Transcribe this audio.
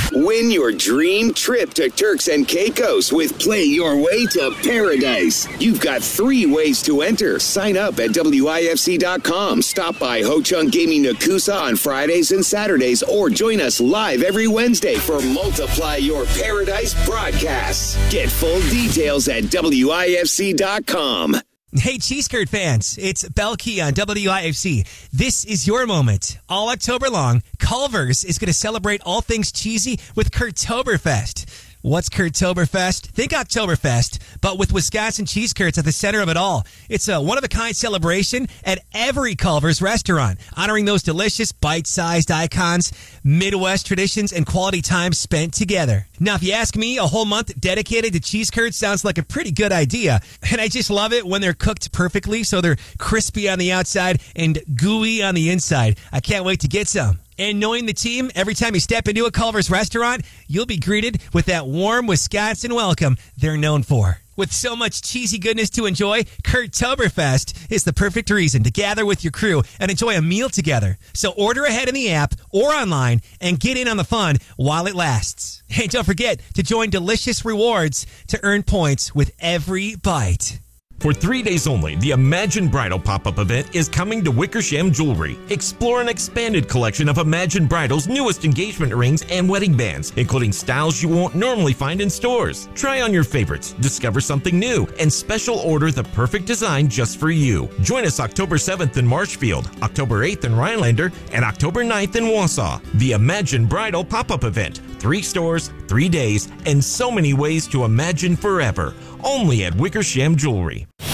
Win your dream trip to Turks and Caicos with Play Your Way to Paradise. You've got 3 ways to enter. Sign up at WIFC.com. Stop by Ho Chung Gaming Nakusa on Fridays and Saturdays, or join us live every Wednesday for Multiply Your Paradise broadcasts. Get full details at WIFC.com. Hey, Cheese Curd fans, it's Belkey on WIFC. This is your moment. All October long, Culver's is going to celebrate all things cheesy with Kurtoberfest. What's Kurtoberfest? Think Oktoberfest, but with Wisconsin cheese curds at the center of it all. It's a one-of-a-kind celebration at every Culver's restaurant, honoring those delicious bite-sized icons, Midwest traditions, and quality time spent together. Now, if you ask me, a whole month dedicated to cheese curds sounds like a pretty good idea. And I just love it when they're cooked perfectly, so they're crispy on the outside and gooey on the inside. I can't wait to get some. And knowing the team, every time you step into a Culver's restaurant, you'll be greeted with that warm Wisconsin welcome they're known for. With so much cheesy goodness to enjoy, Kurtoberfest is the perfect reason to gather with your crew and enjoy a meal together. So order ahead in the app or online and get in on the fun while it lasts. And don't forget to join Delicious Rewards to earn points with every bite. For 3 days only, the Imagine Bridal pop-up event is coming to Wickersham Jewelry. Explore an expanded collection of Imagine Bridal's newest engagement rings and wedding bands, including styles you won't normally find in stores. Try on your favorites, discover something new, and special order the perfect design just for you. Join us October 7th in Marshfield, October 8th in Rhinelander, and October 9th in Wausau. The Imagine Bridal pop-up event. 3 stores, 3 days, and so many ways to imagine forever. Only at Wickersham Jewelry.